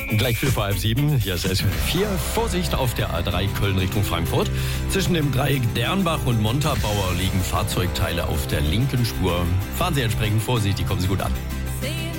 Gleich 6:45, hier ist es 4. Vorsicht auf der A3 Köln Richtung Frankfurt. Zwischen dem Dreieck Dernbach und Montabaur liegen Fahrzeugteile auf der linken Spur. Fahren Sie entsprechend vorsichtig, kommen Sie gut an.